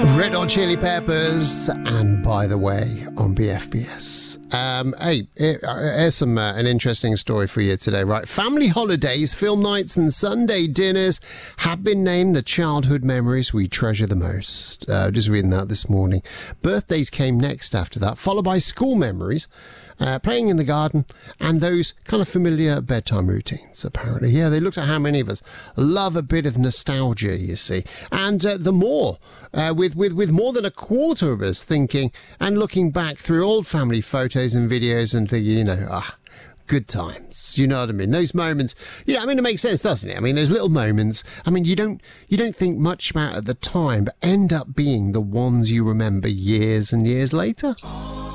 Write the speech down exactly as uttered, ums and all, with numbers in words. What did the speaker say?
Red Hot Chili Peppers, and By the Way on B F B S. Um, hey, here's some uh, an interesting story for you today, right? Family holidays, film nights, and Sunday dinners have been named the childhood memories we treasure the most. Uh, just reading that this morning. Birthdays came next after that, followed by school memories. Uh, playing in the garden, and those kind of familiar bedtime routines, apparently. Yeah, they looked at how many of us love a bit of nostalgia, you see. And uh, the more, uh, with, with, with more than a quarter of us thinking and looking back through old family photos and videos and thinking, you know, ah, good times. You know what I mean? Those moments, you know, I mean, it makes sense, doesn't it? I mean, those little moments, I mean, you don't, you don't think much about at the time, but end up being the ones you remember years and years later.